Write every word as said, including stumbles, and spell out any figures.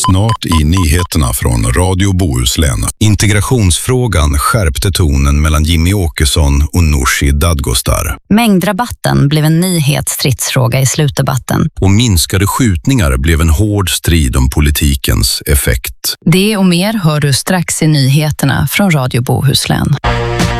Snart i nyheterna från Radio Bohuslän. Integrationsfrågan skärpte tonen mellan Jimmy Åkesson och Nooshi Dadgostar. Mängdrabatten blev en ny het stridsfråga i slutdebatten. Och minskade skjutningar blev en hård strid om politikens effekt. Det och mer hör du strax i nyheterna från Radio Bohuslän.